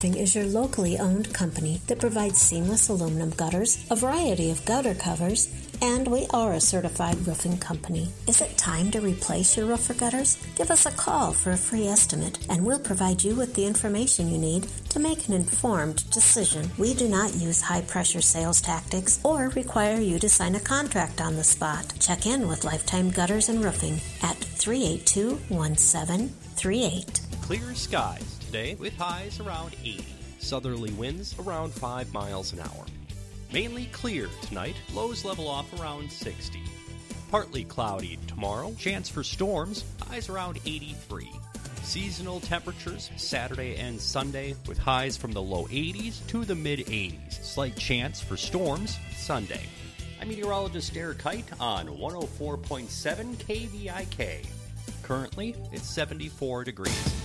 Is your locally owned company that provides seamless aluminum gutters, a variety of gutter covers, and we are a certified roofing company. Is it time to replace your roof or gutters? Give us a call for a free estimate, and we'll provide you with the information you need to make an informed decision. We do not use high-pressure sales tactics or require you to sign a contract on the spot. Check in with Lifetime Gutters and Roofing at 382-1738. Clear skies today with highs around 80. Southerly winds around 5 miles an hour. Mainly clear tonight, lows level off around 60. Partly cloudy tomorrow, chance for storms, highs around 83. Seasonal temperatures Saturday and Sunday with highs from the low 80s to the mid 80s. Slight chance for storms Sunday. I'm meteorologist Eric Kite on 104.7 KVIK. Currently, it's 74 degrees.